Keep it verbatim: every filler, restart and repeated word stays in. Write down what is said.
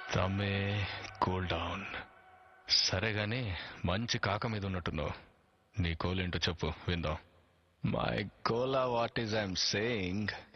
తమ్మే, cool down. సరే గాని మంచి కాక మీద ఉన్నట్టున్నావు. నీ కోల్ ఏంటో చెప్పు, విందాం. My Kola, what is I'm saying